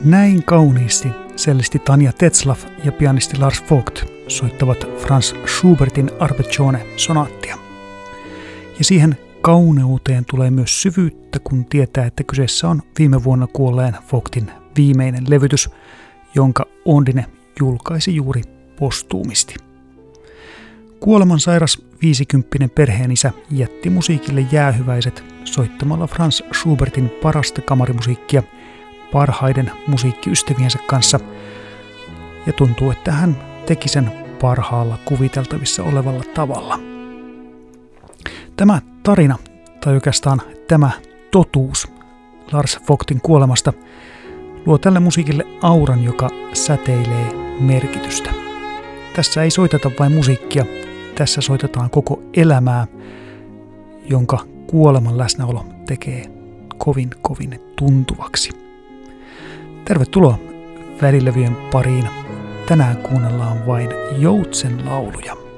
Näin kauniisti sellisti Tanja Tetzlaff ja pianisti Lars Vogt soittavat Franz Schubertin Arpeggione-sonaattia. Ja siihen kauneuteen tulee myös syvyyttä, kun tietää, että kyseessä on viime vuonna kuolleen Vogtin viimeinen levytys, jonka Ondine julkaisi juuri postuumisti. Kuolemansairas 50 perheenisä jätti musiikille jäähyväiset soittamalla Franz Schubertin parasta kamarimusiikkia parhaiden musiikkiystäviensä kanssa, ja tuntuu, että hän teki sen parhaalla kuviteltavissa olevalla tavalla. Tämä tarina, tai oikeastaan tämä totuus Lars Vogtin kuolemasta, luo tälle musiikille auran, joka säteilee merkitystä. Tässä ei soiteta vain musiikkia, tässä soitetaan koko elämää, jonka kuoleman läsnäolo tekee kovin tuntuvaksi. Tervetuloa Välilevyjen pariin. Tänään kuunnellaan vain joutsenlauluja.